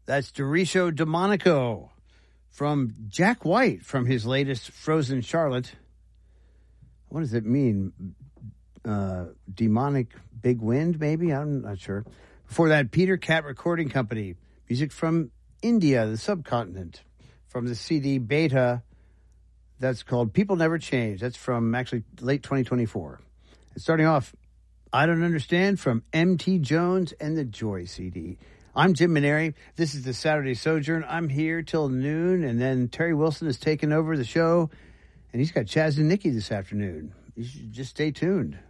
That's Derecho Demonico from Jack White from his latest Frozen Charlotte. What does it mean? Demonic Big Wind, maybe? I'm not sure. Before that, Peter Cat Recording Company. Music from India, the subcontinent. From the CD Beta, that's called People Never Change. That's from actually late 2024. And starting off, I Don't Understand from M.T. Jones and the Joy CD. I'm Jim Maneri. This is the Saturday Sojourn. I'm here till noon, and then Terry Wilson has taken over the show, and he's got Chaz and Nikki this afternoon. You should just stay tuned.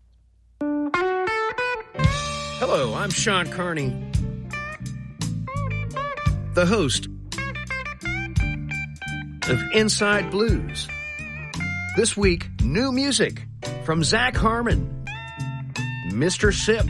Hello, I'm Sean Carney, the host of Inside Blues. This week, new music from Zach Harmon, Mr. Sip,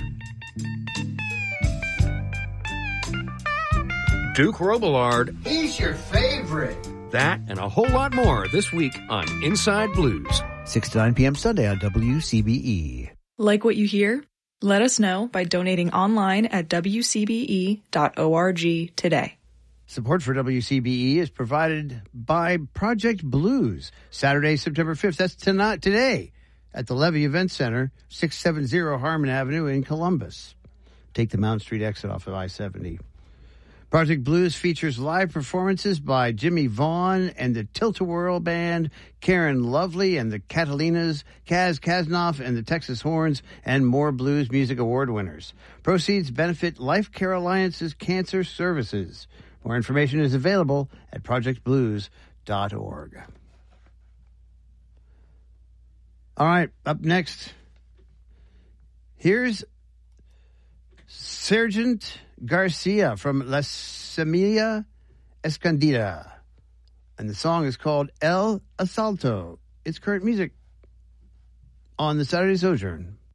Duke Robillard. He's your favorite. That and a whole lot more this week on Inside Blues. 6 to 9 p.m. Sunday on WCBE. Like what you hear? Let us know by donating online at wcbe.org today. Support for WCBE is provided by Project Blues. Saturday, September 5th. That's today at the Levy Event Center, 670 Harmon Avenue in Columbus. Take the Mount Street exit off of I-70. Project Blues features live performances by Jimmy Vaughn and the Tilt-A-Whirl Band, Karen Lovely and the Catalinas, Kaz Kasnoff and the Texas Horns, and more Blues Music Award winners. Proceeds benefit Life Care Alliance's Cancer Services. More information is available at projectblues.org. All right, up next, here's Sergeant Garcia from La Semilla Escondida. And the song is called El Asalto. It's current music on the Saturday Sojourn.